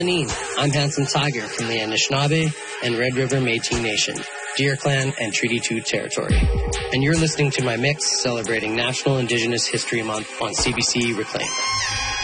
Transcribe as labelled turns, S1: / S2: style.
S1: I'm Handsome Tiger from the Anishinaabe and Red River Métis Nation, Deer Clan and Treaty 2 territory. And you're listening to my mix celebrating National Indigenous History Month on CBC Reclaim.